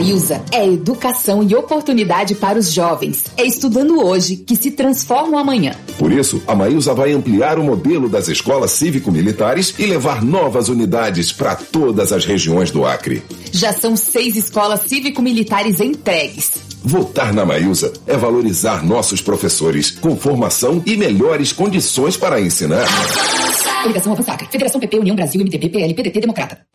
Maísa é educação e oportunidade para os jovens. É estudando hoje que se transformam amanhã. Por isso, a Maísa vai ampliar o modelo das escolas cívico-militares e levar novas unidades para todas as regiões do Acre. Já são 6 escolas cívico-militares entregues. Votar na Maísa é valorizar nossos professores com formação e melhores condições para ensinar. Coligação Avançar. Federação PP, União Brasil, MDB, PL, PDT, Democrata.